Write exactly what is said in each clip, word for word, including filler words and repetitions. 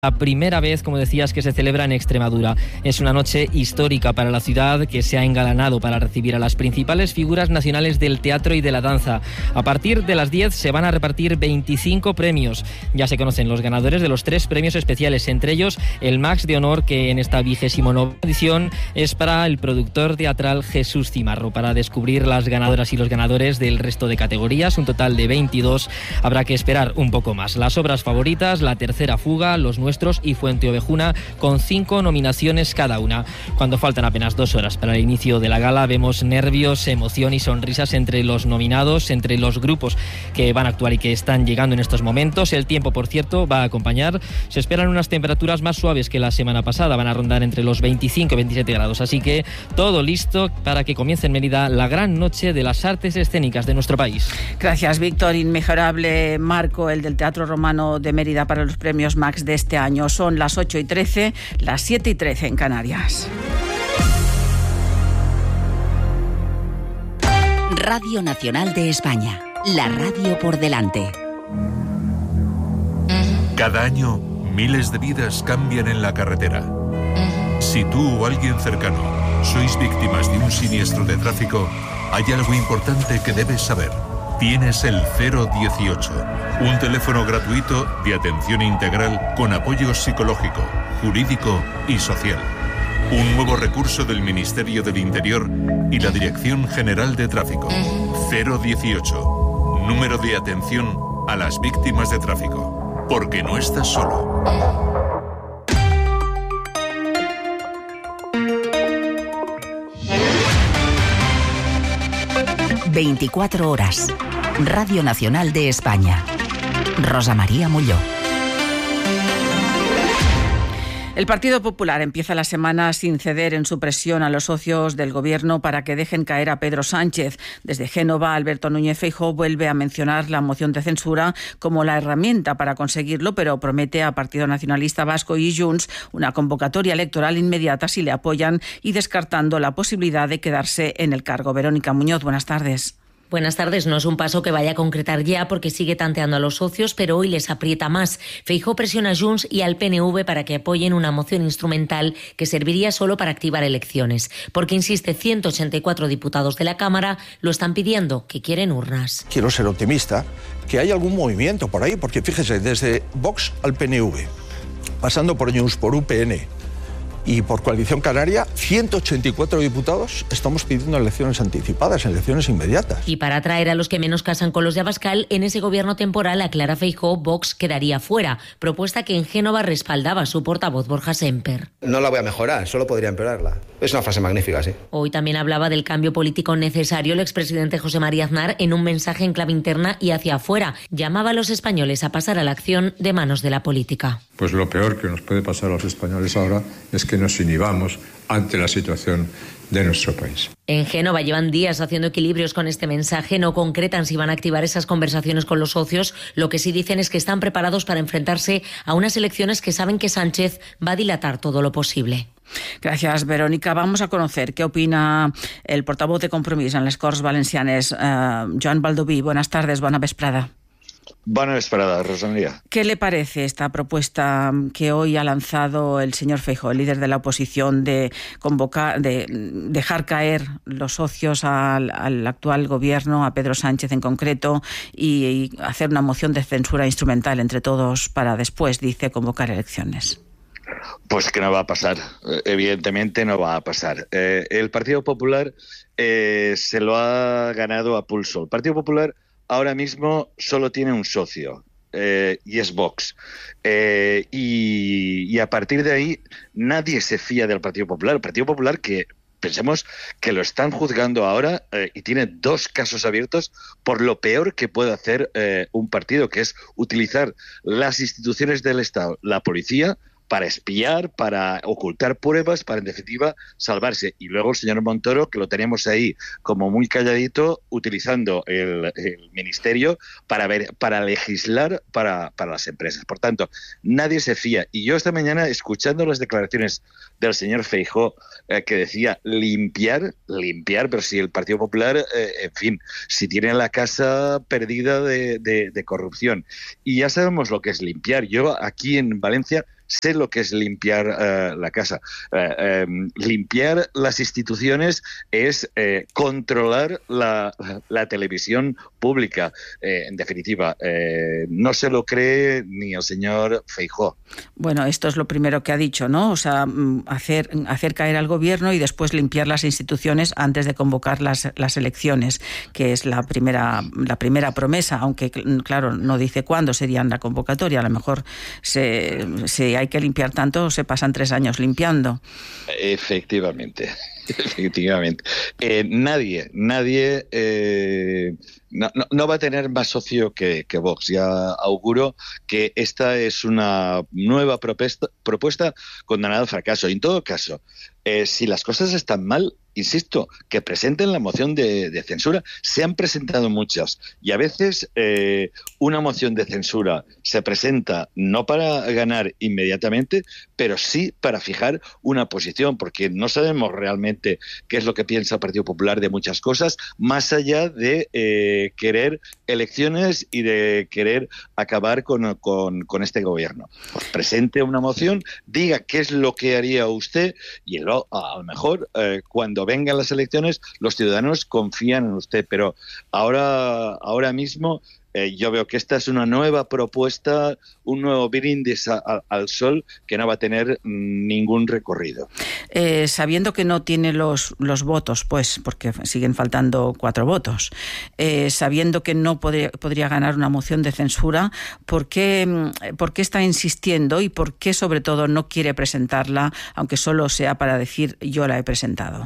La primera vez, como decías, que se celebra en Extremadura. Es una noche histórica para la ciudad que se ha engalanado para recibir a las principales figuras nacionales del teatro y de la danza. A partir de las diez se van a repartir veinticinco premios. Ya se conocen los ganadores de los tres premios especiales, entre ellos el Max de Honor, que en esta vigésimo novena edición es para el productor teatral Jesús Cimarro. Para descubrir las ganadoras y los ganadores del resto de categorías, un total de veintidós, habrá que esperar un poco más. Las obras favoritas, La tercera fuga, Los nuestros y Fuente Ovejuna, con cinco nominaciones cada una. Cuando faltan apenas dos horas para el inicio de la gala, vemos nervios, emoción y sonrisas entre los nominados, entre los grupos que van a actuar y que están llegando en estos momentos. El tiempo, por cierto, va a acompañar. Se esperan unas temperaturas más suaves que la semana pasada, van a rondar entre los veinticinco y veintisiete grados, así que todo listo para que comience en Mérida la gran noche de las artes escénicas de nuestro país. Gracias, Víctor. Inmejorable marco el del Teatro Romano de Mérida para los premios Max de este año. Son las ocho y trece, las siete y trece en Canarias. Radio Nacional de España, la radio por delante. Cada año, miles de vidas cambian en la carretera. Si tú o alguien cercano sois víctimas de un siniestro de tráfico, hay algo importante que debes saber. Tienes el cero dieciocho, un teléfono gratuito de atención integral con apoyo psicológico, jurídico y social. Un nuevo recurso del Ministerio del Interior y la Dirección General de Tráfico. cero dieciocho, número de atención a las víctimas de tráfico. Porque no estás solo. veinticuatro horas. Radio Nacional de España. Rosa María Molló. El Partido Popular empieza la semana sin ceder en su presión a los socios del Gobierno para que dejen caer a Pedro Sánchez. Desde Génova, Alberto Núñez Feijóo vuelve a mencionar la moción de censura como la herramienta para conseguirlo, pero promete a Partido Nacionalista Vasco y Junts una convocatoria electoral inmediata si le apoyan y descartando la posibilidad de quedarse en el cargo. Verónica Muñoz, buenas tardes. Buenas tardes. No es un paso que vaya a concretar ya porque sigue tanteando a los socios, pero hoy les aprieta más. Feijóo presiona a Junts y al P N V para que apoyen una moción instrumental que serviría solo para activar elecciones. Porque, insiste, ciento ochenta y cuatro diputados de la Cámara lo están pidiendo, que quieren urnas. Quiero ser optimista, que hay algún movimiento por ahí, porque fíjese, desde Vox al P N V, pasando por Junts, por U P N y por Coalición Canaria, ciento ochenta y cuatro diputados estamos pidiendo elecciones anticipadas, elecciones inmediatas. Y para atraer a los que menos casan con los de Abascal, en ese gobierno temporal, aclara Feijóo, Vox quedaría fuera, propuesta que en Génova respaldaba su portavoz Borja Sémper. No la voy a mejorar, solo podría empeorarla. Es una frase magnífica, sí. Hoy también hablaba del cambio político necesario el expresidente José María Aznar en un mensaje en clave interna y hacia afuera. Llamaba a los españoles a pasar a la acción de manos de la política. Pues lo peor que nos puede pasar a los españoles ahora es que nos inhibamos ante la situación de nuestro país. En Génova llevan días haciendo equilibrios con este mensaje, no concretan si van a activar esas conversaciones con los socios, lo que sí dicen es que están preparados para enfrentarse a unas elecciones que saben que Sánchez va a dilatar todo lo posible. Gracias, Verónica. Vamos a conocer qué opina el portavoz de Compromís en les Corts Valencianes, uh, Joan Baldoví. Buenas tardes, buena vesprada. Buena vesprada, Rosa María. ¿Qué le parece esta propuesta que hoy ha lanzado el señor Feijóo, el líder de la oposición, de convocar, de dejar caer los socios al, al actual gobierno, a Pedro Sánchez en concreto, y, y hacer una moción de censura instrumental entre todos para después, dice, convocar elecciones? Pues que no va a pasar, evidentemente no va a pasar. Eh, el Partido Popular eh, se lo ha ganado a pulso. El Partido Popular ahora mismo solo tiene un socio, eh, y es Vox. Eh, y, y a partir de ahí nadie se fía del Partido Popular. El Partido Popular que pensemos que lo están juzgando ahora eh, y tiene dos casos abiertos por lo peor que puede hacer eh, un partido, que es utilizar las instituciones del Estado, la policía, para espiar, para ocultar pruebas, para en definitiva salvarse. Y luego el señor Montoro, que lo tenemos ahí como muy calladito, utilizando el, el ministerio para ver, para legislar para, para las empresas. Por tanto, nadie se fía. Y yo esta mañana, escuchando las declaraciones del señor Feijóo, eh, que decía limpiar, limpiar, pero si el Partido Popular, eh, en fin, si tiene la casa perdida de, de, de corrupción. Y ya sabemos lo que es limpiar. Yo aquí en Valencia sé lo que es limpiar uh, la casa. Uh, um, limpiar las instituciones es eh, controlar la, la televisión pública. Eh, en definitiva, eh, no se lo cree ni el señor Feijóo. Bueno, esto es lo primero que ha dicho, ¿no? O sea, hacer, hacer caer al gobierno y después limpiar las instituciones antes de convocar las, las elecciones, que es la primera, la primera promesa, aunque, claro, no dice cuándo serían la convocatoria. A lo mejor se, si hay que limpiar tanto, se pasan tres años limpiando. Efectivamente. Efectivamente. Eh, nadie, nadie eh, no, no, no va a tener más socio que, que Vox. Ya auguro que esta es una nueva propuesta, propuesta condenada al fracaso. Y en todo caso, eh, si las cosas están mal, insisto, que presenten la moción de, de censura. Se han presentado muchas y a veces eh, una moción de censura se presenta no para ganar inmediatamente, pero sí para fijar una posición, porque no sabemos realmente qué es lo que piensa el Partido Popular de muchas cosas, más allá de eh, querer elecciones y de querer acabar con, con, con este gobierno. Pues presente una moción, diga qué es lo que haría usted y lo, a lo mejor eh, cuando vengan las elecciones los ciudadanos confían en usted, pero ahora, ahora mismo eh, yo veo que esta es una nueva propuesta, un nuevo brindis a, a, al sol que no va a tener ningún recorrido. Eh, sabiendo que no tiene los, los votos, pues, porque siguen faltando cuatro votos, eh, sabiendo que no podría, podría ganar una moción de censura, ¿por qué, ¿por qué está insistiendo y por qué sobre todo no quiere presentarla, aunque solo sea para decir yo la he presentado?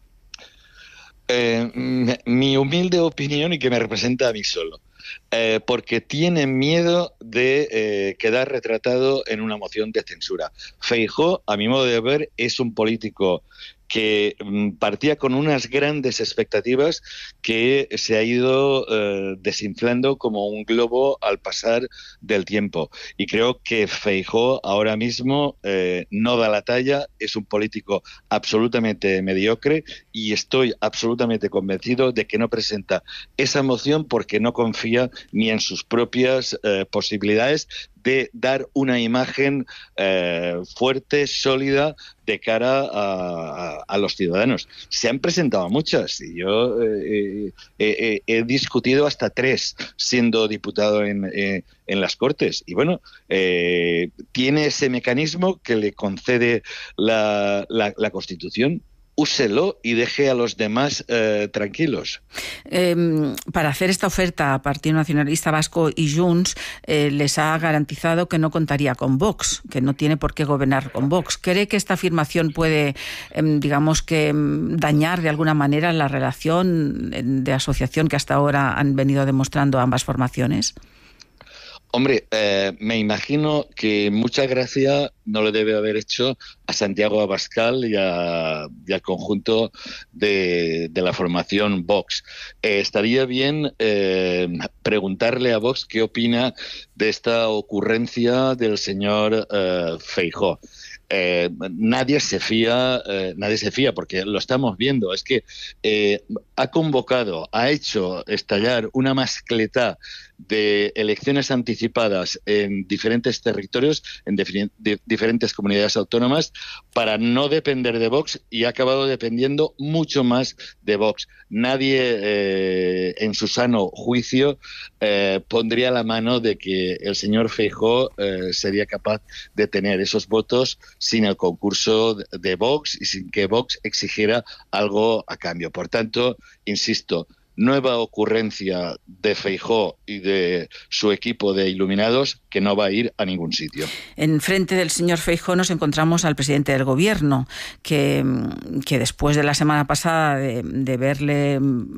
Eh, mi humilde opinión y que me representa a mí solo. Eh, porque tiene miedo de eh, quedar retratado en una moción de censura. Feijóo, a mi modo de ver, es un político que partía con unas grandes expectativas que se ha ido eh, desinflando como un globo al pasar del tiempo. Y creo que Feijóo ahora mismo eh, no da la talla, es un político absolutamente mediocre y estoy absolutamente convencido de que no presenta esa moción porque no confía ni en sus propias eh, posibilidades de dar una imagen eh, fuerte, sólida, de cara a, a, a los ciudadanos. Se han presentado muchas y yo eh, eh, eh, he discutido hasta tres siendo diputado en, eh, en las Cortes. Y bueno, eh, tiene ese mecanismo que le concede la, la, la Constitución. Úselo y deje a los demás eh, tranquilos. Eh, para hacer esta oferta a Partido Nacionalista Vasco y Junts, eh, les ha garantizado que no contaría con Vox, que no tiene por qué gobernar con Vox. ¿Cree que esta afirmación puede, eh, digamos que, dañar de alguna manera la relación de asociación que hasta ahora han venido demostrando ambas formaciones? Hombre, eh, me imagino que mucha gracia no le debe haber hecho a Santiago Abascal y, a, y al conjunto de, de la formación Vox. Eh, estaría bien eh, preguntarle a Vox qué opina de esta ocurrencia del señor eh, Feijóo. Eh, nadie se fía, eh, nadie se fía porque lo estamos viendo. Es que eh, ha convocado, ha hecho estallar una mascletá de elecciones anticipadas en diferentes territorios, en de, de, diferentes comunidades autónomas, para no depender de Vox y ha acabado dependiendo mucho más de Vox. Nadie eh, en su sano juicio eh, pondría la mano de que el señor Feijóo eh, sería capaz de tener esos votos sin el concurso de Vox y sin que Vox exigiera algo a cambio. Por tanto, insisto, nueva ocurrencia de Feijóo y de su equipo de iluminados que no va a ir a ningún sitio. En frente del señor Feijóo nos encontramos al presidente del Gobierno, que, que después de la semana pasada de, de verle,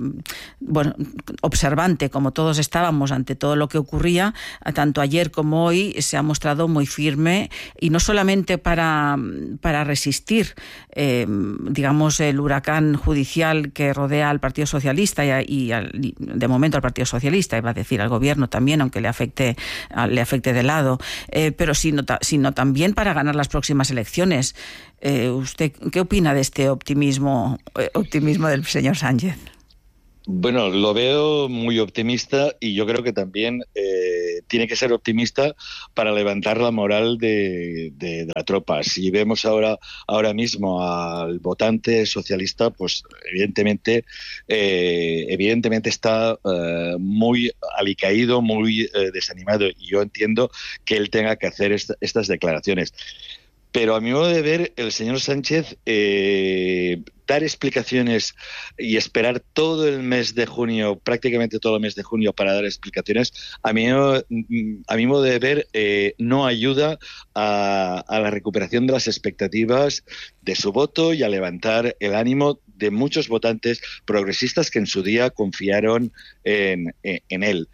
bueno, observante, como todos estábamos ante todo lo que ocurría, tanto ayer como hoy se ha mostrado muy firme y no solamente para, para resistir, eh, digamos, el huracán judicial que rodea al Partido Socialista y, a, y al, de momento al Partido Socialista, iba a decir al Gobierno también, aunque le afecte, le afecte de lado, eh, pero sino, sino también para ganar las próximas elecciones. Eh, ¿Usted qué opina de este optimismo, eh, optimismo del señor Sánchez? Bueno, lo veo muy optimista y yo creo que también eh, tiene que ser optimista para levantar la moral de, de, de la tropa. Si vemos ahora, ahora mismo al votante socialista, pues evidentemente, eh, evidentemente está eh, muy alicaído, muy eh, desanimado, y yo entiendo que él tenga que hacer esta, estas declaraciones. Pero a mi modo de ver, el señor Sánchez eh, dar explicaciones y esperar todo el mes de junio, prácticamente todo el mes de junio, para dar explicaciones, a mi, a mi modo de ver, eh, no ayuda a, a la recuperación de las expectativas de su voto y a levantar el ánimo de muchos votantes progresistas que en su día confiaron en, en, en él.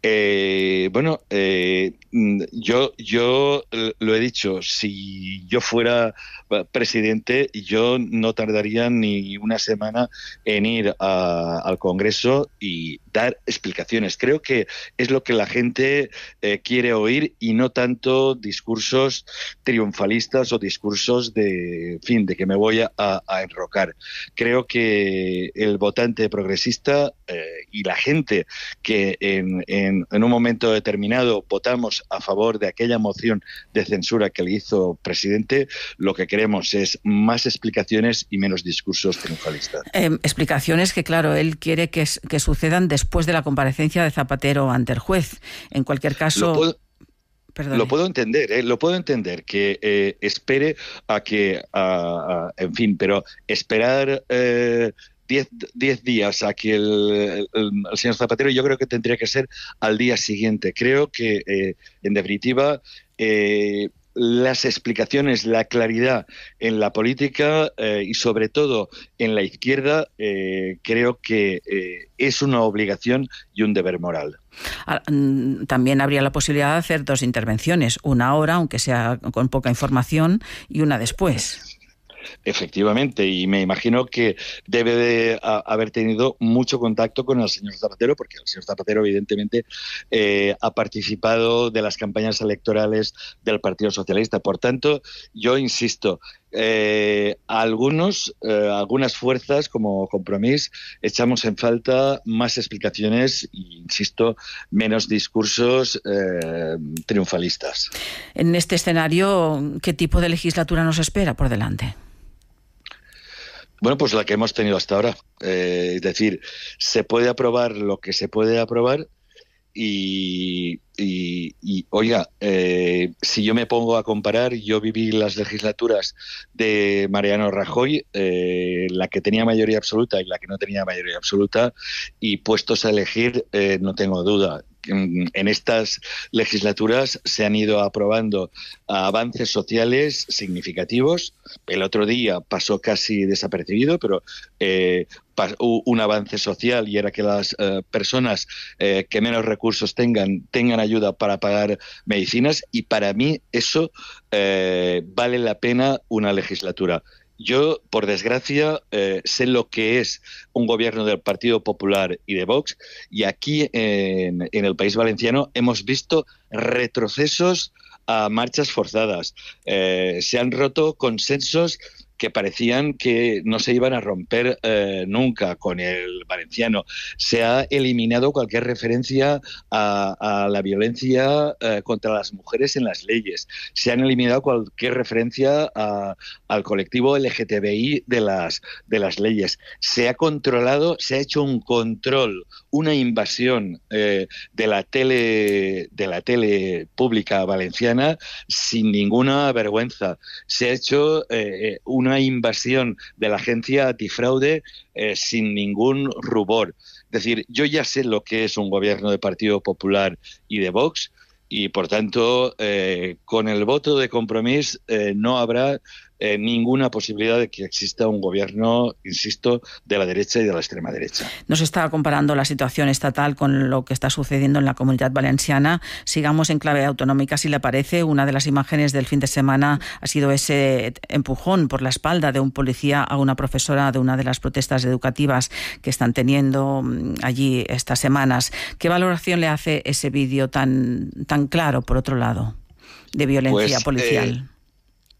Eh, bueno, eh, yo, yo lo he dicho, si yo fuera presidente, yo no tardaría ni una semana en ir a, al Congreso y dar explicaciones. Creo que es lo que la gente eh, quiere oír, y no tanto discursos triunfalistas o discursos de, en fin, de que me voy a, a enrocar. Creo que el votante progresista eh, y la gente que en, en, en un momento determinado votamos a favor de aquella moción de censura que le hizo presidente, lo que queremos es más explicaciones y menos discursos triunfalistas. Eh, explicaciones que, claro, él quiere que, que sucedan después de la comparecencia de Zapatero ante el juez. En cualquier caso... Lo puedo... Lo puedo entender, ¿eh? lo puedo entender, que eh, espere a que, a, a, en fin, pero esperar eh, diez, diez días a que el, el, el señor Zapatero, yo creo que tendría que ser al día siguiente. Creo que, eh, en definitiva, eh, las explicaciones, la claridad en la política eh, y sobre todo en la izquierda, eh, creo que eh, es una obligación y un deber moral. También habría la posibilidad de hacer dos intervenciones, una ahora, aunque sea con poca información, y una después. Efectivamente, y me imagino que debe de a, haber tenido mucho contacto con el señor Zapatero, porque el señor Zapatero evidentemente eh, ha participado de las campañas electorales del Partido Socialista. Por tanto, yo insisto, eh, a algunos, eh, algunas fuerzas como Compromís echamos en falta más explicaciones y, insisto, menos discursos eh, triunfalistas. En este escenario, ¿qué tipo de legislatura nos espera por delante? Bueno, pues la que hemos tenido hasta ahora. Eh, es decir, se puede aprobar lo que se puede aprobar y, y, y oiga, eh, si yo me pongo a comparar, yo viví las legislaturas de Mariano Rajoy, eh, la que tenía mayoría absoluta y la que no tenía mayoría absoluta, y puestos a elegir, eh, no tengo duda. En estas legislaturas se han ido aprobando avances sociales significativos. El otro día pasó casi desapercibido, pero eh, un avance social, y era que las eh, personas eh, que menos recursos tengan, tengan ayuda para pagar medicinas, y para mí eso eh, vale la pena una legislatura. Yo, por desgracia, eh, sé lo que es un gobierno del Partido Popular y de Vox, y aquí en, en el País Valenciano hemos visto retrocesos a marchas forzadas. Eh, se han roto consensos que parecían que no se iban a romper eh, nunca con el valenciano. Se ha eliminado cualquier referencia a, a la violencia eh, contra las mujeres en las leyes. Se han eliminado cualquier referencia a, al colectivo L G T B I de las, de las leyes. Se ha controlado, se ha hecho un control, una invasión eh, de la tele, de la tele pública valenciana sin ninguna vergüenza. Se ha hecho eh, una una invasión de la agencia antifraude eh, sin ningún rubor. Es decir, yo ya sé lo que es un gobierno de Partido Popular y de Vox, y por tanto, eh, con el voto de Compromís eh, no habrá eh, ninguna posibilidad de que exista un gobierno, insisto, de la derecha y de la extrema derecha. Nos está comparando la situación estatal con lo que está sucediendo en la Comunidad Valenciana. Sigamos en clave autonómica, si le parece. Una de las imágenes del fin de semana ha sido ese empujón por la espalda de un policía a una profesora de una de las protestas educativas que están teniendo allí estas semanas. ¿Qué valoración le hace ese vídeo tan, tan claro, por otro lado, de violencia pues, policial? Eh...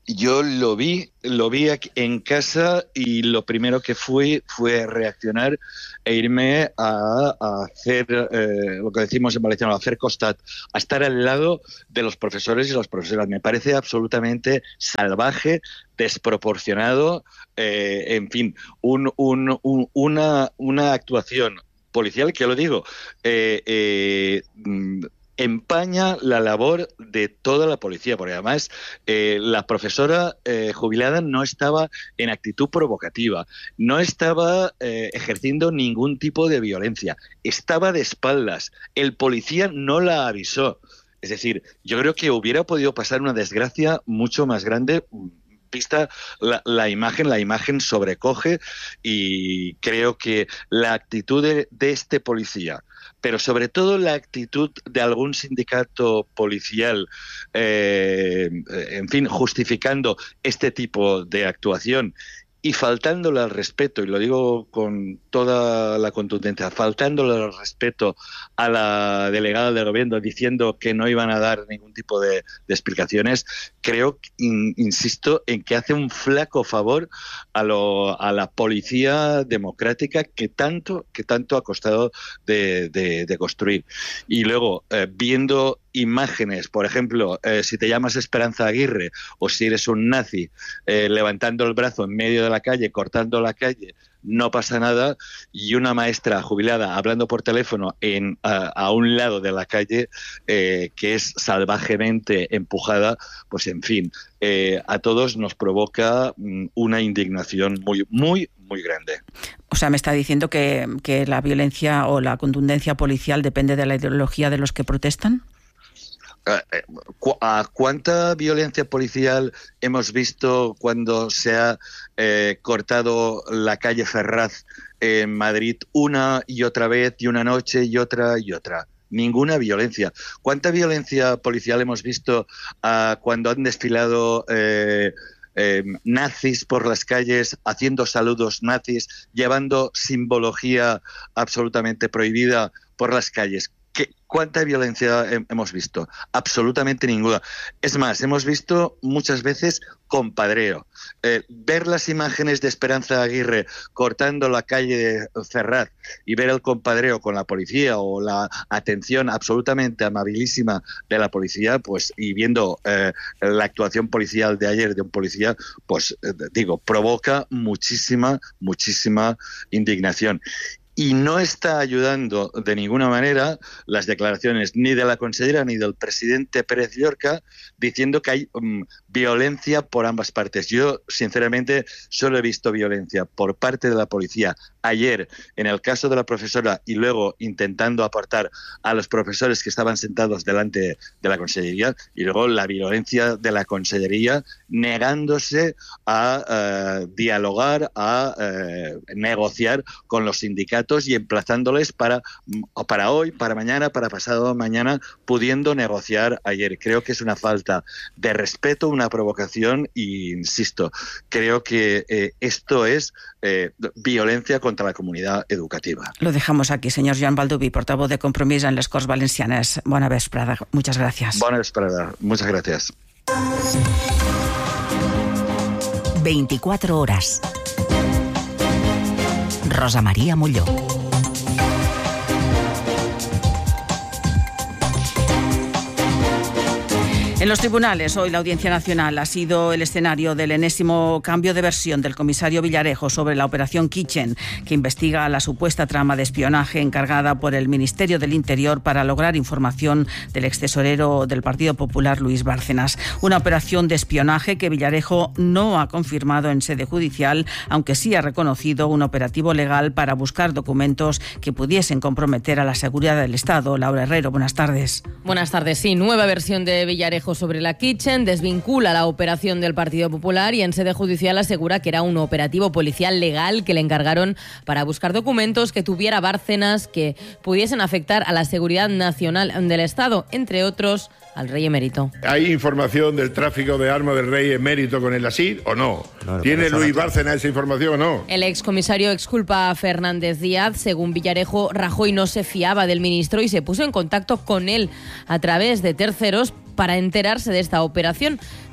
Yo lo vi, lo vi aquí en casa y lo primero que fui fue reaccionar e irme a, a hacer eh, lo que decimos en valenciano, a hacer costat, a estar al lado de los profesores y las profesoras. Me parece absolutamente salvaje, desproporcionado, eh, en fin, un, un, un, una, una actuación policial que, lo digo, eh, eh, empaña la labor de toda la policía, porque además eh, la profesora eh, jubilada no estaba en actitud provocativa, no estaba eh, ejerciendo ningún tipo de violencia, estaba de espaldas, el policía no la avisó. Es decir, yo creo que hubiera podido pasar una desgracia mucho más grande. Vista la, la imagen, la imagen sobrecoge, y creo que la actitud de, de este policía, pero sobre todo la actitud de algún sindicato policial, eh, en fin, justificando este tipo de actuación y faltándole al respeto, y lo digo con toda la contundencia, faltándole al respeto a la delegada del gobierno, diciendo que no iban a dar ningún tipo de, de explicaciones, creo, in, insisto, en que hace un flaco favor a, lo, a la policía democrática que tanto, que tanto ha costado de, de, de construir. Y luego, eh, viendo imágenes, por ejemplo, eh, si te llamas Esperanza Aguirre o si eres un nazi, eh, levantando el brazo en medio de la calle, cortando la calle, no pasa nada, y una maestra jubilada hablando por teléfono en, a, a un lado de la calle, eh, que es salvajemente empujada, pues en fin, eh, a todos nos provoca mm, una indignación muy, muy, muy grande. O sea, me está diciendo que, que la violencia o la contundencia policial depende de la ideología de los que protestan. ¿A cuánta violencia policial hemos visto cuando se ha eh, cortado la calle Ferraz en Madrid una y otra vez, y una noche y otra y otra? Ninguna violencia. ¿Cuánta violencia policial hemos visto uh, cuando han desfilado eh, eh, nazis por las calles, haciendo saludos nazis, llevando simbología absolutamente prohibida por las calles? ¿Qué, ¿Cuánta violencia hemos visto? Absolutamente ninguna. Es más, hemos visto muchas veces compadreo. Eh, ver las imágenes de Esperanza Aguirre cortando la calle Ferraz y ver el compadreo con la policía, o la atención absolutamente amabilísima de la policía, pues, y viendo eh, la actuación policial de ayer de un policía, pues eh, digo, provoca muchísima, muchísima indignación. Y no está ayudando de ninguna manera las declaraciones ni de la consellera ni del presidente Pérez Llorca, diciendo que hay um, violencia por ambas partes. Yo, sinceramente, solo he visto violencia por parte de la policía ayer en el caso de la profesora, y luego intentando aportar a los profesores que estaban sentados delante de la consellería, y luego la violencia de la consellería negándose a uh, dialogar, a uh, negociar con los sindicatos y emplazándoles para, para hoy, para mañana, para pasado mañana, pudiendo negociar ayer. Creo que es una falta de respeto, una provocación, y insisto, creo que eh, esto es eh, violencia contra la comunidad educativa. Lo dejamos aquí, señor Joan Balduví, portavoz de Compromís en les Corts Valencianes. Bona vesprada. Muchas gracias. Bona vesprada. Muchas gracias. veinticuatro horas. Rosa María Molló. En los tribunales, hoy la Audiencia Nacional ha sido el escenario del enésimo cambio de versión del comisario Villarejo sobre la operación Kitchen, que investiga la supuesta trama de espionaje encargada por el Ministerio del Interior para lograr información del extesorero del Partido Popular, Luis Bárcenas. Una operación de espionaje que Villarejo no ha confirmado en sede judicial, aunque sí ha reconocido un operativo legal para buscar documentos que pudiesen comprometer a la seguridad del Estado. Laura Herrero, buenas tardes. Buenas tardes. Sí, nueva versión de Villarejo sobre la Kitchen, desvincula la operación del Partido Popular y en sede judicial asegura que era un operativo policial legal que le encargaron para buscar documentos que tuviera Bárcenas que pudiesen afectar a la seguridad nacional del Estado, entre otros al rey emérito. ¿Hay información del tráfico de armas del rey emérito con el Asir o no? no ¿Tiene Luis Bárcenas esa información o no? El excomisario exculpa a Fernández Díaz. Según Villarejo, Rajoy no se fiaba del ministro y se puso en contacto con él a través de terceros para enterarse de esta operación.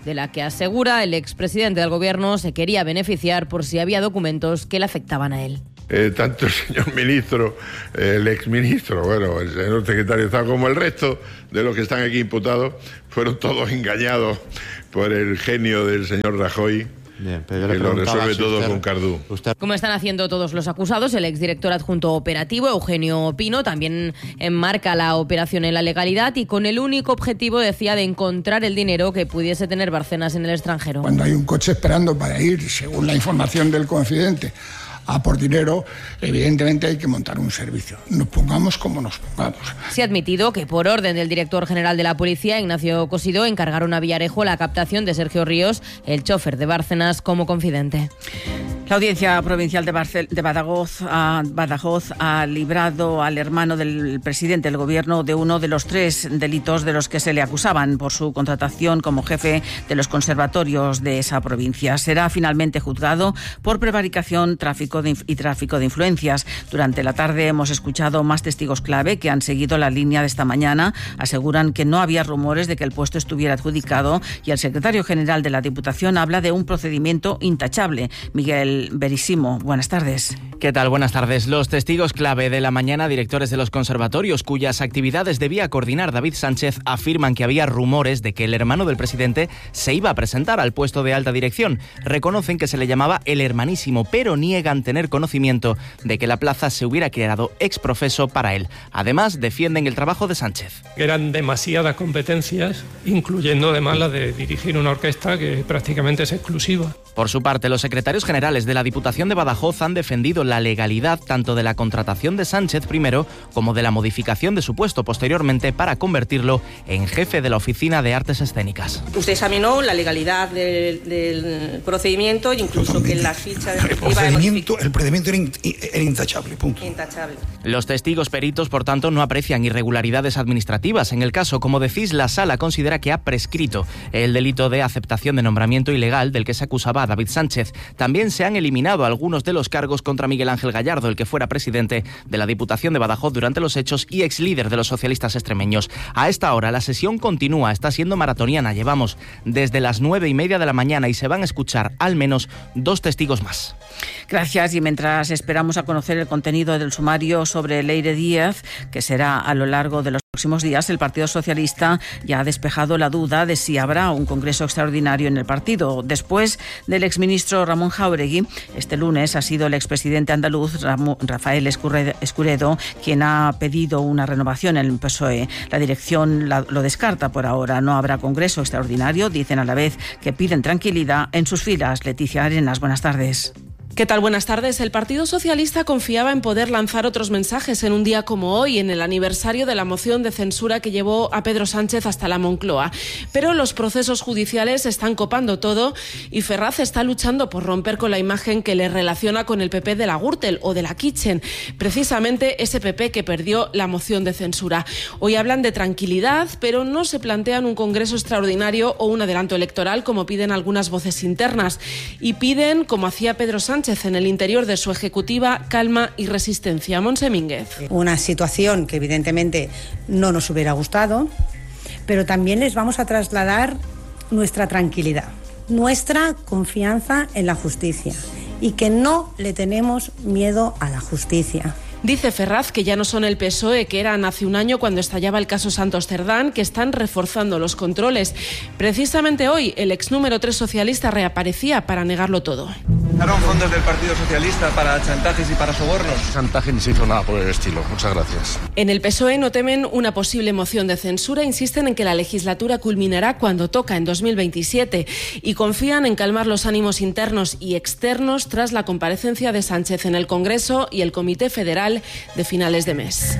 de la que asegura el expresidente del Gobierno se quería beneficiar por si había documentos que le afectaban a él. Eh, tanto el señor ministro, el exministro, bueno, el señor secretario de Estado, como el resto de los que están aquí imputados, fueron todos engañados por el genio del señor Rajoy. Bien, pero yo le que lo resuelve si todo usted, con Cardú. Usted... Como están haciendo todos los acusados, el exdirector adjunto operativo, Eugenio Pino, también enmarca la operación en la legalidad y con el único objetivo, decía, de encontrar el dinero que pudiese tener Bárcenas en el extranjero. Cuando hay un coche esperando para ir, según la información del confidente, a por dinero, evidentemente hay que montar un servicio. Nos pongamos como nos pongamos. Se ha admitido que por orden del director general de la policía, Ignacio Cosidó, encargaron a Villarejo la captación de Sergio Ríos, el chofer de Bárcenas, como confidente. La Audiencia Provincial de, Barcel- de Badajoz, a Badajoz ha librado al hermano del presidente del Gobierno de uno de los tres delitos de los que se le acusaban por su contratación como jefe de los conservatorios de esa provincia. Será finalmente juzgado por prevaricación, tráfico de inf- y tráfico de influencias. Durante la tarde hemos escuchado más testigos clave que han seguido la línea de esta mañana. Aseguran que no había rumores de que el puesto estuviera adjudicado y el secretario general de la Diputación habla de un procedimiento intachable. Miguel Verísimo, buenas tardes. ¿Qué tal? Buenas tardes. Los testigos clave de la mañana, directores de los conservatorios cuyas actividades debía coordinar David Sánchez, afirman que había rumores de que el hermano del presidente se iba a presentar al puesto de alta dirección. Reconocen que se le llamaba el hermanísimo, pero niegan tener conocimiento de que la plaza se hubiera creado ex profeso para él. Además, defienden el trabajo de Sánchez. Eran demasiadas competencias, incluyendo además la de dirigir una orquesta que prácticamente es exclusiva. Por su parte, los secretarios generales de la Diputación de Badajoz han defendido la legalidad tanto de la contratación de Sánchez primero como de la modificación de su puesto posteriormente para convertirlo en jefe de la Oficina de Artes Escénicas. Usted examinó la legalidad del, del procedimiento e incluso que la ficha de el procedimiento, el procedimiento era, in, era intachable, punto. Intachable. Los testigos peritos, por tanto, no aprecian irregularidades administrativas. En el caso, como decís, la Sala considera que ha prescrito el delito de aceptación de nombramiento ilegal del que se acusaba a David Sánchez. También se han eliminado algunos de los cargos contra Miguel Ángel Gallardo, el que fuera presidente de la Diputación de Badajoz durante los hechos y ex líder de los socialistas extremeños. A esta hora la sesión continúa, está siendo maratoniana. Llevamos desde las nueve y media de la mañana y se van a escuchar al menos dos testigos más. Gracias. Y mientras esperamos a conocer el contenido del sumario sobre Leire Díaz, que será a lo largo de los próximos días, el Partido Socialista ya ha despejado la duda de si habrá un congreso extraordinario en el partido. Después del exministro Ramón Jáuregui, este lunes ha sido el expresidente andaluz Rafael Escuredo quien ha pedido una renovación en el P S O E. La dirección la, lo descarta por ahora. No habrá congreso extraordinario. Dicen a la vez que piden tranquilidad en sus filas. Leticia Arenas, buenas tardes. ¿Qué tal? Buenas tardes. El Partido Socialista confiaba en poder lanzar otros mensajes en un día como hoy, en el aniversario de la moción de censura que llevó a Pedro Sánchez hasta la Moncloa. Pero los procesos judiciales están copando todo y Ferraz está luchando por romper con la imagen que le relaciona con el P P de la Gürtel o de la Kitchen, precisamente ese P P que perdió la moción de censura. Hoy hablan de tranquilidad, pero no se plantean un congreso extraordinario o un adelanto electoral como piden algunas voces internas. Y piden, como hacía Pedro Sánchez en el interior de su ejecutiva, calma y resistencia. Montse Mínguez. Una situación que evidentemente no nos hubiera gustado, pero también les vamos a trasladar nuestra tranquilidad, nuestra confianza en la justicia y que no le tenemos miedo a la justicia. Dice Ferraz que ya no son el P S O E que eran hace un año cuando estallaba el caso Santos Cerdán, que están reforzando los controles. Precisamente hoy el ex número tres socialista reaparecía para negarlo todo. ¿Usaron fondos del Partido Socialista para chantajes y para sobornos? Chantaje ni se hizo nada por el estilo. Muchas gracias. En el P S O E no temen una posible moción de censura, insisten en que la legislatura culminará cuando toca, en dos mil veintisiete, y confían en calmar los ánimos internos y externos tras la comparecencia de Sánchez en el Congreso y el Comité Federal de finales de mes.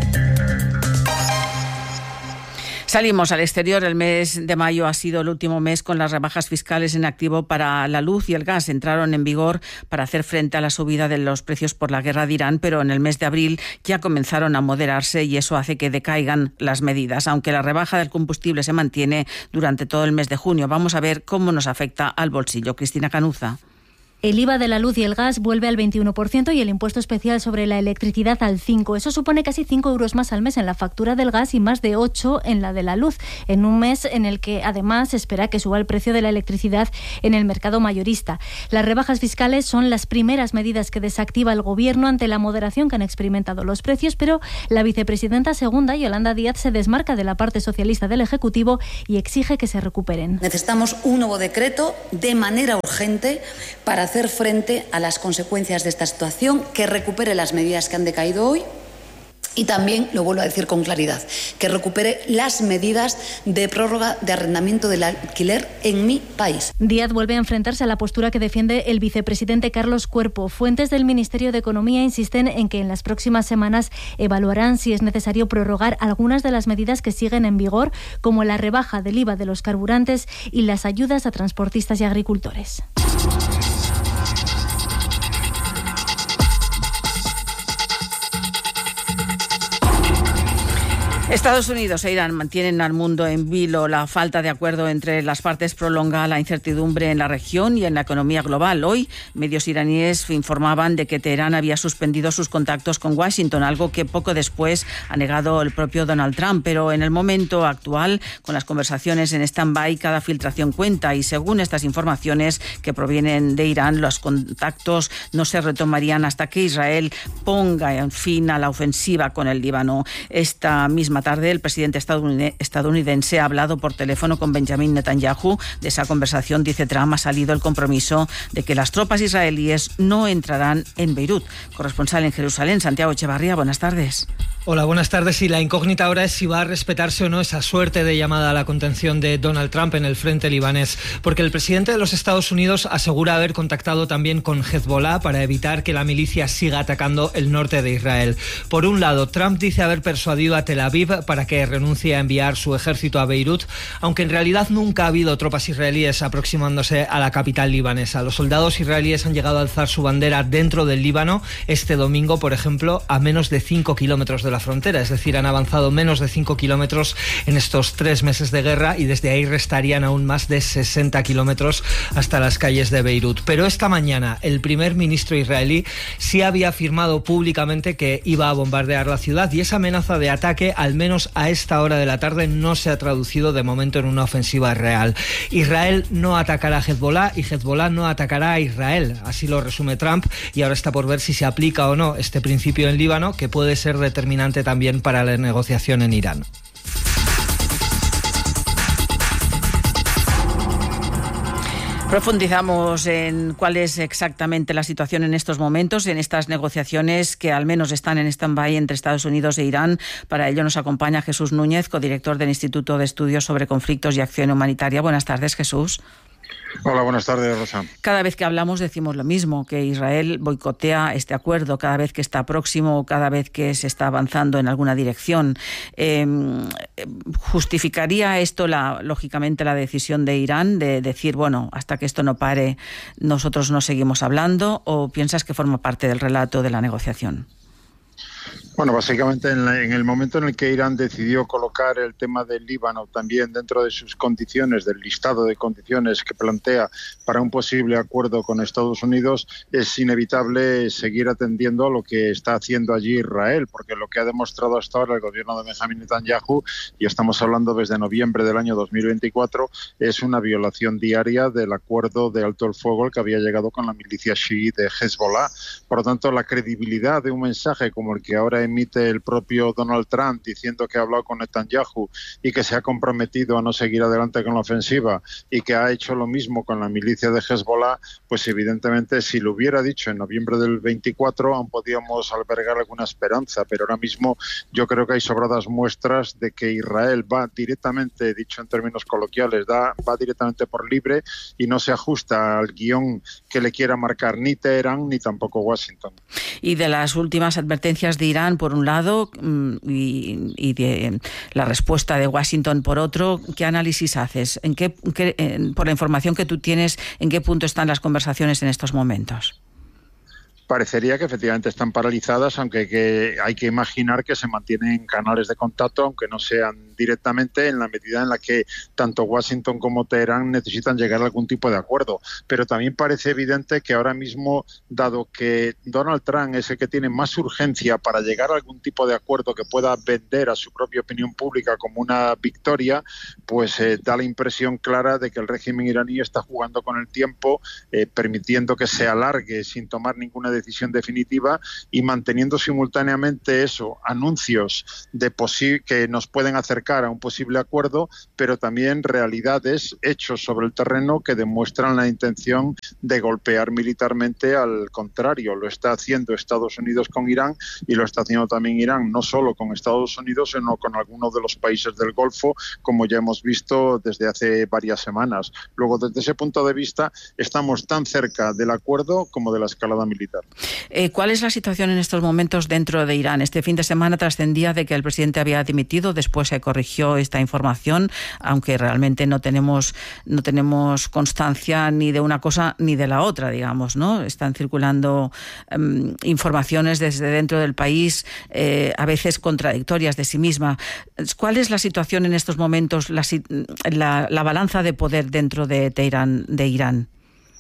Salimos al exterior. El mes de mayo ha sido el último mes con las rebajas fiscales en activo para la luz y el gas. Entraron en vigor para hacer frente a la subida de los precios por la guerra de Irán, pero en el mes de abril ya comenzaron a moderarse y eso hace que decaigan las medidas, aunque la rebaja del combustible se mantiene durante todo el mes de junio. Vamos a ver cómo nos afecta al bolsillo. Cristina Canuza. El I V A de la luz y el gas vuelve al veintiuno por ciento y el impuesto especial sobre la electricidad al cinco por ciento. Eso supone casi cinco euros más al mes en la factura del gas y más de ocho en la de la luz, en un mes en el que además se espera que suba el precio de la electricidad en el mercado mayorista. Las rebajas fiscales son las primeras medidas que desactiva el Gobierno ante la moderación que han experimentado los precios, pero la vicepresidenta segunda, Yolanda Díaz, se desmarca de la parte socialista del Ejecutivo y exige que se recuperen. Necesitamos un nuevo decreto de manera urgente para hacer frente a las consecuencias de esta situación, que recupere las medidas que han decaído hoy y también, lo vuelvo a decir con claridad, que recupere las medidas de prórroga de arrendamiento del alquiler en mi país. Díaz vuelve a enfrentarse a la postura que defiende el vicepresidente Carlos Cuerpo. Fuentes del Ministerio de Economía insisten en que en las próximas semanas evaluarán si es necesario prorrogar algunas de las medidas que siguen en vigor, como la rebaja del I V A de los carburantes y las ayudas a transportistas y agricultores. Estados Unidos e Irán mantienen al mundo en vilo. La falta de acuerdo entre las partes prolonga la incertidumbre en la región y en la economía global. Hoy, medios iraníes informaban de que Teherán había suspendido sus contactos con Washington, algo que poco después ha negado el propio Donald Trump. Pero en el momento actual, con las conversaciones en stand-by, cada filtración cuenta y según estas informaciones que provienen de Irán, los contactos no se retomarían hasta que Israel ponga en fin a la ofensiva con el Líbano. Esta misma tarde, el presidente estadounidense ha hablado por teléfono con Benjamin Netanyahu. De esa conversación, dice Trump, ha salido el compromiso de que las tropas israelíes no entrarán en Beirut. Corresponsal en Jerusalén, Santiago Echevarría, buenas tardes. Hola, buenas tardes. Y la incógnita ahora es si va a respetarse o no esa suerte de llamada a la contención de Donald Trump en el frente libanés, porque el presidente de los Estados Unidos asegura haber contactado también con Hezbollah para evitar que la milicia siga atacando el norte de Israel. Por un lado, Trump dice haber persuadido a Tel Aviv para que renuncie a enviar su ejército a Beirut, aunque en realidad nunca ha habido tropas israelíes aproximándose a la capital libanesa. Los soldados israelíes han llegado a alzar su bandera dentro del Líbano este domingo, por ejemplo, a menos de cinco kilómetros de la frontera, es decir, han avanzado menos de cinco kilómetros en estos tres meses de guerra y desde ahí restarían aún más de sesenta kilómetros hasta las calles de Beirut. Pero esta mañana el primer ministro israelí sí había afirmado públicamente que iba a bombardear la ciudad y esa amenaza de ataque, al menos a esta hora de la tarde, no se ha traducido de momento en una ofensiva real. Israel no atacará a Hezbollah y Hezbollah no atacará a Israel, así lo resume Trump, y ahora está por ver si se aplica o no este principio en Líbano, que puede ser determinante también para la negociación en Irán. Profundizamos en cuál es exactamente la situación en estos momentos, en estas negociaciones que al menos están en stand-by entre Estados Unidos e Irán. Para ello nos acompaña Jesús Núñez, codirector del Instituto de Estudios sobre Conflictos y Acción Humanitaria. Buenas tardes, Jesús. Hola, buenas tardes, Rosa. Cada vez que hablamos decimos lo mismo, que Israel boicotea este acuerdo cada vez que está próximo o cada vez que se está avanzando en alguna dirección. Eh, ¿Justificaría esto, la, lógicamente, la decisión de Irán de decir, bueno, hasta que esto no pare, nosotros no seguimos hablando, o piensas que forma parte del relato de la negociación? Bueno, básicamente en, la, en el momento en el que Irán decidió colocar el tema del Líbano también dentro de sus condiciones, del listado de condiciones que plantea para un posible acuerdo con Estados Unidos, es inevitable seguir atendiendo a lo que está haciendo allí Israel, porque lo que ha demostrado hasta ahora el gobierno de Benjamin Netanyahu, y estamos hablando desde noviembre del año dos mil veinticuatro, es una violación diaria del acuerdo de alto el fuego al que había llegado con la milicia chií de Hezbollah. Por lo tanto, la credibilidad de un mensaje como el que ahora emite el propio Donald Trump diciendo que ha hablado con Netanyahu y que se ha comprometido a no seguir adelante con la ofensiva y que ha hecho lo mismo con la milicia de Hezbollah, pues evidentemente si lo hubiera dicho en noviembre del veinticuatro aún podíamos albergar alguna esperanza, pero ahora mismo yo creo que hay sobradas muestras de que Israel va directamente, dicho en términos coloquiales, da, va directamente por libre y no se ajusta al guión que le quiera marcar ni Teherán ni tampoco Washington. Y de las últimas advertencias de Irán, por un lado, y, y de la respuesta de Washington, por otro, ¿qué análisis haces? ¿En qué, qué, en, por la información que tú tienes, ¿en qué punto están las conversaciones en estos momentos? parecería que efectivamente están paralizadas, aunque que hay que imaginar que se mantienen canales de contacto, aunque no sean directamente, en la medida en la que tanto Washington como Teherán necesitan llegar a algún tipo de acuerdo. Pero también parece evidente que ahora mismo, dado que Donald Trump es el que tiene más urgencia para llegar a algún tipo de acuerdo que pueda vender a su propia opinión pública como una victoria, pues eh, da la impresión clara de que el régimen iraní está jugando con el tiempo, eh, permitiendo que se alargue sin tomar ninguna decisión definitiva y manteniendo simultáneamente eso, anuncios de posi- que nos pueden acercar a un posible acuerdo, pero también realidades, hechos sobre el terreno que demuestran la intención de golpear militarmente. Al contrario, lo está haciendo Estados Unidos con Irán y lo está haciendo también Irán, no solo con Estados Unidos, sino con algunos de los países del Golfo, como ya hemos visto desde hace varias semanas. Luego, desde ese punto de vista, estamos tan cerca del acuerdo como de la escalada militar. Eh, ¿Cuál es la situación en estos momentos dentro de Irán? Este fin de semana trascendía de que el presidente había dimitido, después se corrigió esta información, aunque realmente no tenemos no tenemos constancia ni de una cosa ni de la otra, digamos, ¿no? Están circulando um, informaciones desde dentro del país, eh, a veces contradictorias de sí misma. ¿Cuál es la situación en estos momentos, la, la, la balanza de poder dentro de Teherán, de Irán?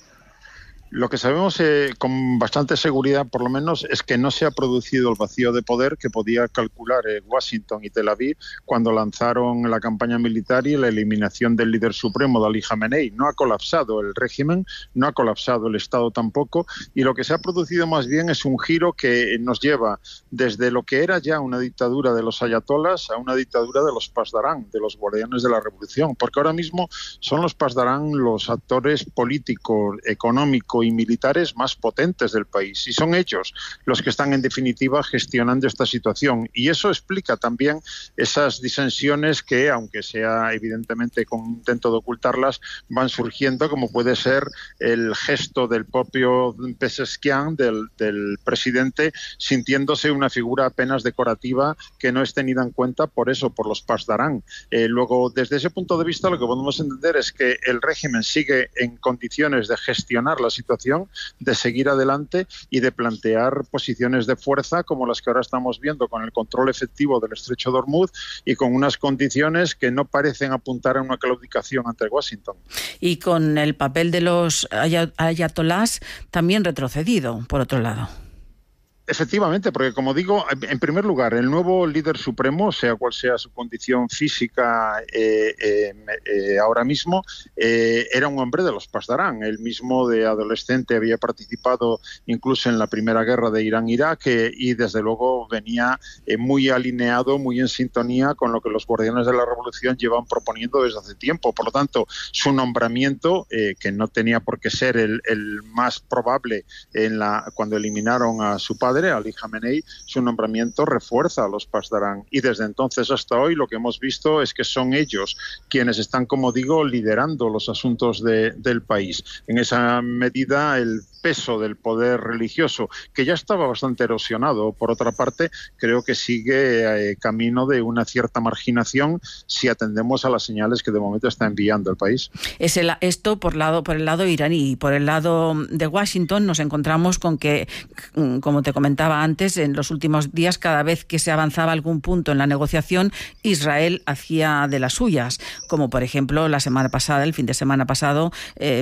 Lo que sabemos eh, con bastante seguridad, por lo menos, es que no se ha producido el vacío de poder que podía calcular eh, Washington y Tel Aviv cuando lanzaron la campaña militar y la eliminación del líder supremo, de Ali Khamenei. No ha colapsado el régimen, no ha colapsado el Estado tampoco, y lo que se ha producido más bien es un giro que nos lleva desde lo que era ya una dictadura de los ayatolas a una dictadura de los pasdarán, de los guardianes de la revolución, porque ahora mismo son los pasdarán los actores políticos, económicos y militares más potentes del país, y son ellos los que están en definitiva gestionando esta situación, y eso explica también esas disensiones que, aunque sea evidentemente con intento de ocultarlas, van surgiendo, como puede ser el gesto del propio Pezeshkian, del, del presidente, sintiéndose una figura apenas decorativa que no es tenida en cuenta por eso, por los pasdarán. Eh, luego, desde ese punto de vista, lo que podemos entender es que el régimen sigue en condiciones de gestionar la situación, de seguir adelante y de plantear posiciones de fuerza como las que ahora estamos viendo, con el control efectivo del estrecho de Hormuz y con unas condiciones que no parecen apuntar a una claudicación ante Washington. Y con el papel de los ayatolás también retrocedido, por otro lado. Efectivamente, porque como digo, en primer lugar, el nuevo líder supremo, sea cual sea su condición física eh, eh, eh, ahora mismo, eh, era un hombre de los pasdarán. Él mismo de adolescente había participado incluso en la primera guerra de Irán-Irak eh, y desde luego venía eh, muy alineado, muy en sintonía con lo que los guardianes de la revolución llevan proponiendo desde hace tiempo. Por lo tanto, su nombramiento, eh, que no tenía por qué ser el, el más probable en la, cuando eliminaron a su padre, Ali Khamenei, su nombramiento refuerza a los pasdarán, y desde entonces hasta hoy lo que hemos visto es que son ellos quienes están, como digo, liderando los asuntos de, del país. En esa medida, el peso del poder religioso, que ya estaba bastante erosionado, por otra parte, creo que sigue eh, camino de una cierta marginación si atendemos a las señales que de momento está enviando el país. Es el, esto por, lado, por el lado iraní. Por el lado de Washington nos encontramos con que, como te comentaba antes, en los últimos días, cada vez que se avanzaba algún punto en la negociación, Israel hacía de las suyas, como por ejemplo la semana pasada, el fin de semana pasado, eh,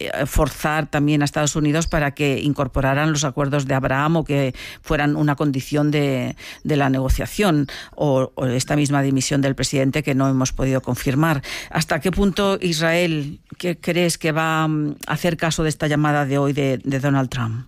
forzar también a Estados Unidos para que incorporaran los acuerdos de Abraham o que fueran una condición de, de la negociación, o, o esta misma dimisión del presidente que no hemos podido confirmar. ¿Hasta qué punto Israel, qué crees que va a hacer caso de esta llamada de hoy de, de Donald Trump?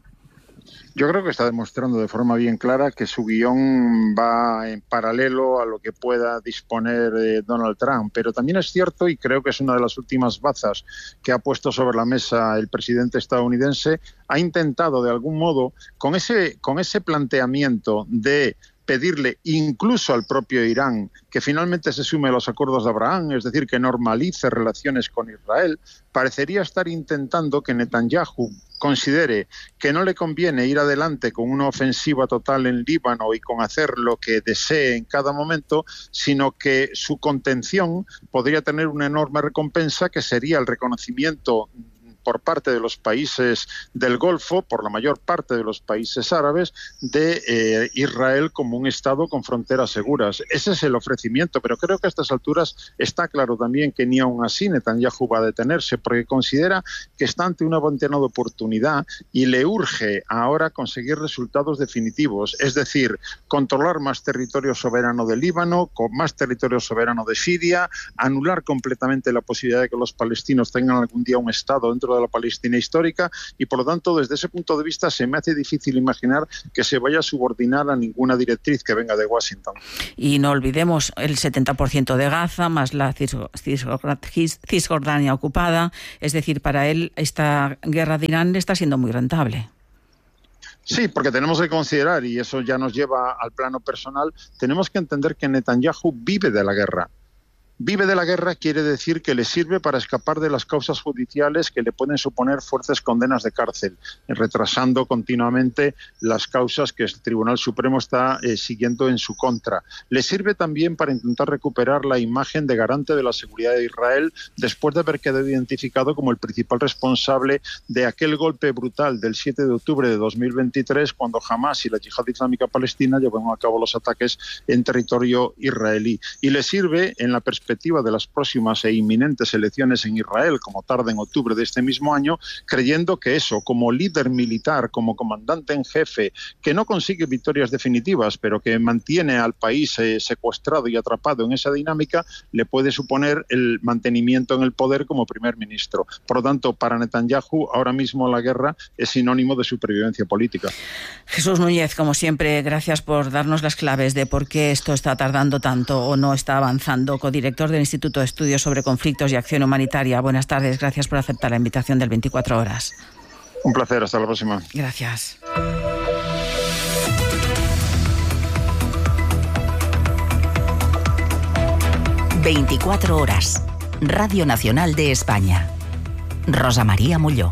Yo creo que está demostrando de forma bien clara que su guión va en paralelo a lo que pueda disponer eh, Donald Trump, pero también es cierto, y creo que es una de las últimas bazas que ha puesto sobre la mesa el presidente estadounidense, ha intentado de algún modo, con ese, con ese planteamiento de pedirle incluso al propio Irán que finalmente se sume a los acuerdos de Abraham, es decir, que normalice relaciones con Israel, parecería estar intentando que Netanyahu considere que no le conviene ir adelante con una ofensiva total en Líbano y con hacer lo que desee en cada momento, sino que su contención podría tener una enorme recompensa, que sería el reconocimiento por parte de los países del Golfo, por la mayor parte de los países árabes, de eh, Israel como un Estado con fronteras seguras. Ese es el ofrecimiento, pero creo que a estas alturas está claro también que ni aun así Netanyahu va a detenerse, porque considera que está ante una ventana de oportunidad y le urge ahora conseguir resultados definitivos, es decir, controlar más territorio soberano del Líbano, con más territorio soberano de Siria, anular completamente la posibilidad de que los palestinos tengan algún día un Estado dentro de la Palestina histórica, y por lo tanto desde ese punto de vista se me hace difícil imaginar que se vaya a subordinar a ninguna directriz que venga de Washington. Y no olvidemos el setenta por ciento de Gaza más la Cisjordania ocupada, es decir, para él esta guerra de Irán está siendo muy rentable. Sí, porque tenemos que considerar, y eso ya nos lleva al plano personal, tenemos que entender que Netanyahu vive de la guerra. Vive de la guerra quiere decir que le sirve para escapar de las causas judiciales que le pueden suponer fuertes condenas de cárcel, retrasando continuamente las causas que el Tribunal Supremo está eh, siguiendo en su contra. Le sirve también para intentar recuperar la imagen de garante de la seguridad de Israel después de haber quedado identificado como el principal responsable de aquel golpe brutal del siete de octubre de dos mil veintitrés, cuando Hamas y la Yihad Islámica Palestina llevaron a cabo los ataques en territorio israelí. Y le sirve en la perspectiva perspectiva de las próximas e inminentes elecciones en Israel, como tarde en octubre de este mismo año, creyendo que eso, como líder militar, como comandante en jefe, que no consigue victorias definitivas, pero que mantiene al país eh, secuestrado y atrapado en esa dinámica, le puede suponer el mantenimiento en el poder como primer ministro. Por lo tanto, para Netanyahu, ahora mismo la guerra es sinónimo de supervivencia política. Jesús Núñez, como siempre, gracias por darnos las claves de por qué esto está tardando tanto o no está avanzando. Codirector del Instituto de Estudios sobre Conflictos y Acción Humanitaria. Buenas tardes, gracias por aceptar la invitación del veinticuatro horas. Un placer, hasta la próxima. Gracias. veinticuatro horas. Radio Nacional de España. Rosa María Molló.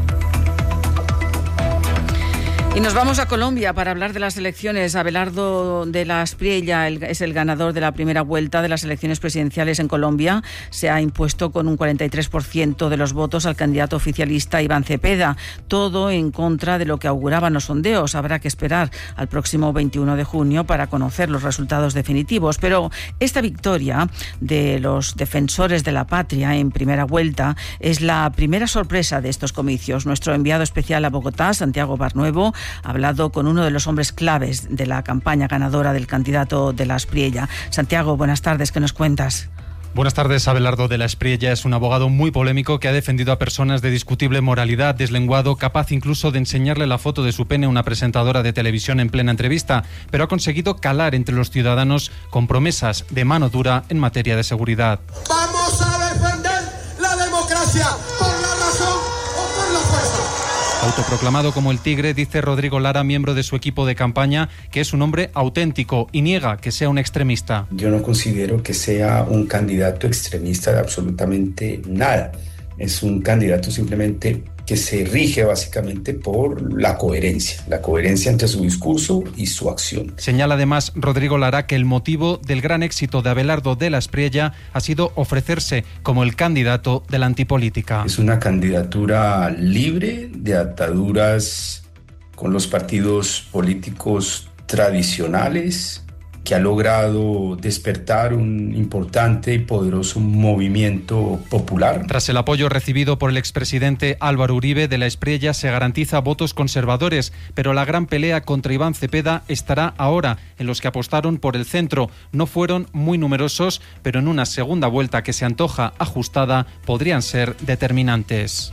Y nos vamos a Colombia para hablar de las elecciones. Abelardo de la Espriella es el ganador de la primera vuelta de las elecciones presidenciales en Colombia. Se ha impuesto con un cuarenta y tres por ciento de los votos al candidato oficialista Iván Cepeda. Todo en contra de lo que auguraban los sondeos. Habrá que esperar al próximo veintiuno de junio para conocer los resultados definitivos. Pero esta victoria de los defensores de la patria en primera vuelta es la primera sorpresa de estos comicios. Nuestro enviado especial a Bogotá, Santiago Barnuevo, ha hablado con uno de los hombres claves de la campaña ganadora del candidato de la Espriella. Santiago, buenas tardes, ¿qué nos cuentas? Buenas tardes. Abelardo de la Espriella es un abogado muy polémico que ha defendido a personas de discutible moralidad, deslenguado, capaz incluso de enseñarle la foto de su pene a una presentadora de televisión en plena entrevista, pero ha conseguido calar entre los ciudadanos con promesas de mano dura en materia de seguridad. Vamos a defender la democracia por la razón o por la fuerza. Autoproclamado como el Tigre, dice Rodrigo Lara, miembro de su equipo de campaña, que es un hombre auténtico y niega que sea un extremista. Yo no considero que sea un candidato extremista de absolutamente nada. Es un candidato simplemente que se rige básicamente por la coherencia, la coherencia entre su discurso y su acción. Señala además Rodrigo Lara que el motivo del gran éxito de Abelardo de la Espriella ha sido ofrecerse como el candidato de la antipolítica. Es una candidatura libre de ataduras con los partidos políticos tradicionales, que ha logrado despertar un importante y poderoso movimiento popular. Tras el apoyo recibido por el expresidente Álvaro Uribe, de la Espriella se garantiza votos conservadores, pero la gran pelea contra Iván Cepeda estará ahora en los que apostaron por el centro. No fueron muy numerosos, pero en una segunda vuelta que se antoja ajustada podrían ser determinantes.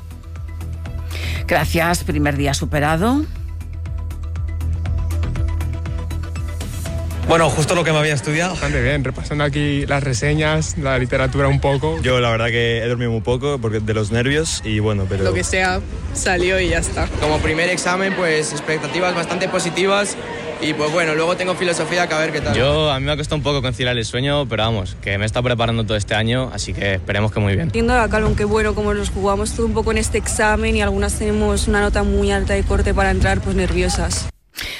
Gracias. Primer día superado. Bueno, justo lo que me había estudiado. Bastante bien, repasando aquí las reseñas, la literatura un poco. Yo la verdad que he dormido muy poco porque de los nervios y bueno, pero... Lo que sea, salió y ya está. Como primer examen, pues expectativas bastante positivas y pues bueno, luego tengo filosofía que a ver qué tal. Yo, a mí me ha costado un poco conciliar el sueño, pero vamos, que me he estado preparando todo este año, así que esperemos que muy bien. Entiendo la calma, aunque bueno, como nos jugamos todo un poco en este examen y algunas tenemos una nota muy alta de corte para entrar, pues nerviosas.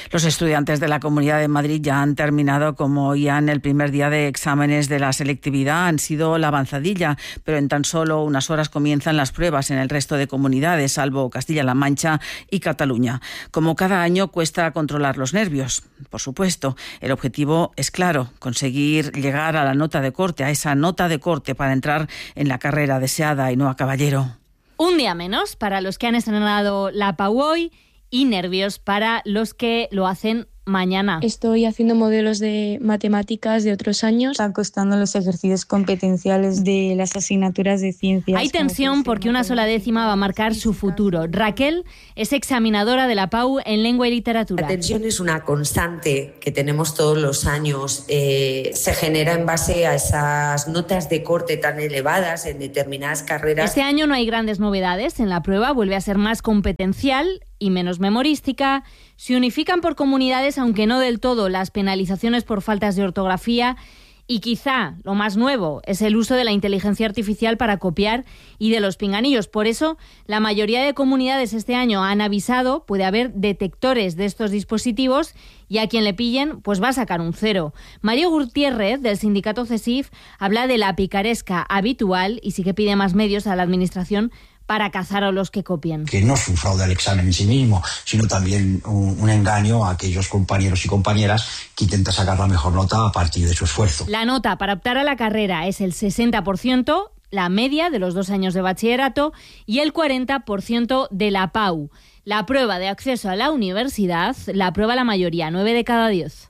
Los estudiantes de la Comunidad de Madrid ya han terminado, como ya en el primer día de exámenes de la selectividad. Han sido la avanzadilla, pero en tan solo unas horas comienzan las pruebas en el resto de comunidades, salvo Castilla-La Mancha y Cataluña. Como cada año, cuesta controlar los nervios, por supuesto. El objetivo es claro, conseguir llegar a la nota de corte, a esa nota de corte para entrar en la carrera deseada y no a caballero. Un día menos para los que han estrenado la P A U hoy y nervios para los que lo hacen mañana. Estoy haciendo modelos de matemáticas de otros años. Están costando los ejercicios competenciales de las asignaturas de ciencias. Hay tensión porque una sola décima va a marcar su futuro. Raquel es examinadora de la P A U en lengua y literatura. La tensión es una constante que tenemos todos los años. Eh, se genera en base a esas notas de corte tan elevadas en determinadas carreras. Este año no hay grandes novedades en la prueba. Vuelve a ser más competencial y menos memorística. Se unifican por comunidades, aunque no del todo, las penalizaciones por faltas de ortografía. Y quizá lo más nuevo es el uso de la inteligencia artificial para copiar y de los pinganillos. Por eso, la mayoría de comunidades este año han avisado, puede haber detectores de estos dispositivos y a quien le pillen, pues va a sacar un cero. Mario Gutiérrez, del sindicato CESIF, habla de la picaresca habitual y sí que pide más medios a la administración para cazar a los que copien. Que no es un fraude al examen en sí mismo, sino también un, un engaño a aquellos compañeros y compañeras que intentan sacar la mejor nota a partir de su esfuerzo. La nota para optar a la carrera es el sesenta por ciento, la media de los dos años de bachillerato, y el cuarenta por ciento de la P A U. La prueba de acceso a la universidad la aprueba la mayoría, nueve de cada diez.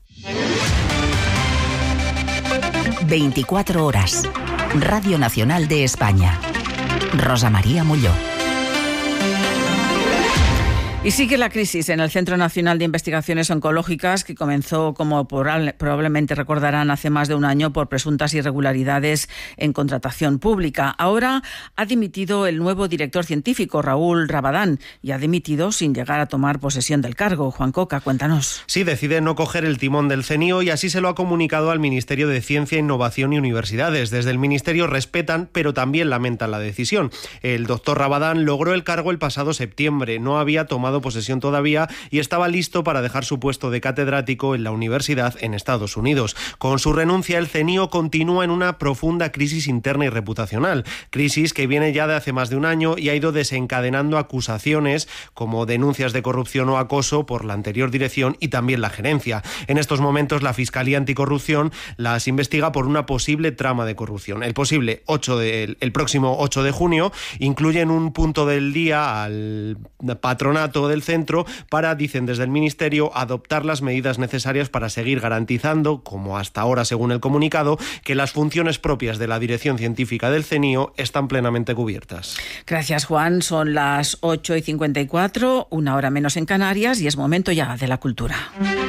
veinticuatro horas. Radio Nacional de España. Rosa María Molló. Y sigue la crisis en el Centro Nacional de Investigaciones Oncológicas, que comenzó, como probablemente recordarán, hace más de un año por presuntas irregularidades en contratación pública. Ahora ha dimitido el nuevo director científico, Raúl Rabadán, y ha dimitido sin llegar a tomar posesión del cargo. Juan Coca, cuéntanos. Sí, decide no coger el timón del CENIO y así se lo ha comunicado al Ministerio de Ciencia, Innovación y Universidades. Desde el Ministerio respetan, pero también lamentan la decisión. El doctor Rabadán logró el cargo el pasado septiembre. No había tomado posesión todavía y estaba listo para dejar su puesto de catedrático en la universidad en Estados Unidos. Con su renuncia, el CENIO continúa en una profunda crisis interna y reputacional, crisis que viene ya de hace más de un año y ha ido desencadenando acusaciones como denuncias de corrupción o acoso por la anterior dirección y también la gerencia. En estos momentos, la Fiscalía Anticorrupción las investiga por una posible trama de corrupción. El posible ocho de, el próximo ocho de junio incluyen un punto del día al patronato del centro para, dicen desde el Ministerio, adoptar las medidas necesarias para seguir garantizando, como hasta ahora según el comunicado, que las funciones propias de la dirección científica del CENIO están plenamente cubiertas. Gracias, Juan. Son las ocho y cincuenta y cuatro, una hora menos en Canarias, y es momento ya de la cultura.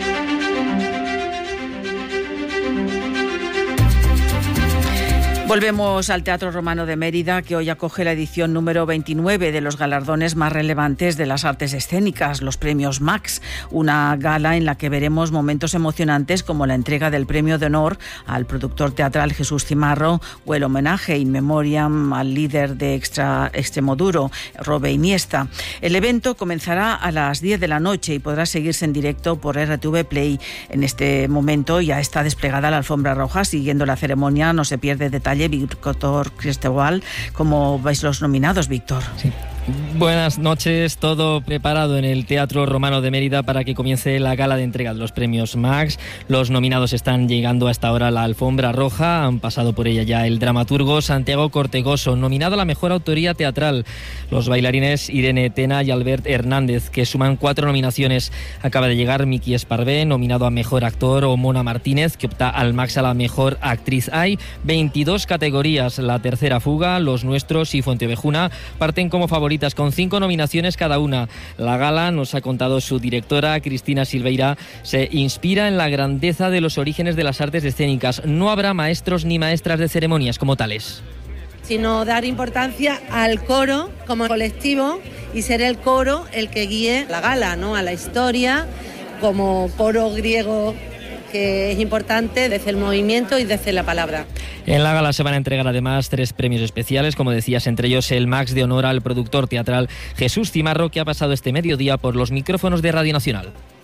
Volvemos al Teatro Romano de Mérida, que hoy acoge la edición número veintinueve de los galardones más relevantes de las artes escénicas, los premios Max, una gala en la que veremos momentos emocionantes como la entrega del premio de honor al productor teatral Jesús Cimarro o el homenaje in memoriam al líder de Extra, Extremoduro, Robe Iniesta. El evento comenzará a las diez de la noche y podrá seguirse en directo por R T V Play. En este momento ya está desplegada la alfombra roja. Siguiendo la ceremonia no se pierde detalle. Víctor Cristobal, ¿cómo vais los nominados, Víctor? Sí. Buenas noches, todo preparado en el Teatro Romano de Mérida para que comience la gala de entrega de los premios Max. Los nominados están llegando hasta ahora a la alfombra roja, han pasado por ella ya el dramaturgo Santiago Cortegoso, nominado a la mejor autoría teatral, los bailarines Irene Tena y Albert Hernández, que suman cuatro nominaciones. Acaba de llegar Miki Esparvé, nominado a mejor actor, o Mona Martínez, que opta al Max a la mejor actriz. Hay veintidós categorías, La Tercera Fuga, Los Nuestros y Fuenteovejuna parten como favoritos con cinco nominaciones cada una. La gala, nos ha contado su directora, Cristina Silveira, se inspira en la grandeza de los orígenes de las artes escénicas. No habrá maestros ni maestras de ceremonias como tales, sino dar importancia al coro como colectivo y ser el coro el que guíe la gala, ¿no? A la historia, como coro griego que es importante desde el movimiento y desde la palabra. En la gala se van a entregar además tres premios especiales, como decías, entre ellos el Max de honor al productor teatral Jesús Cimarro, que ha pasado este mediodía por los micrófonos de Radio Nacional.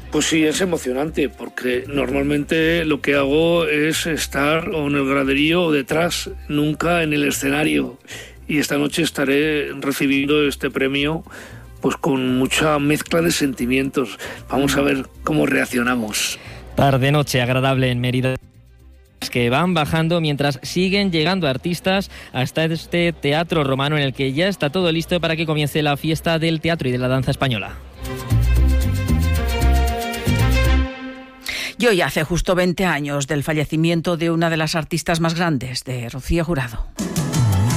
Pues sí, es emocionante, porque normalmente lo que hago es estar o en el graderío o detrás, nunca en el escenario. Y esta noche estaré recibiendo este premio pues con mucha mezcla de sentimientos. Vamos a ver cómo reaccionamos. Tarde-noche agradable en Mérida, que van bajando mientras siguen llegando artistas hasta este Teatro Romano, en el que ya está todo listo para que comience la fiesta del teatro y de la danza española. Y hoy hace justo veinte años del fallecimiento de una de las artistas más grandes, de Rocío Jurado.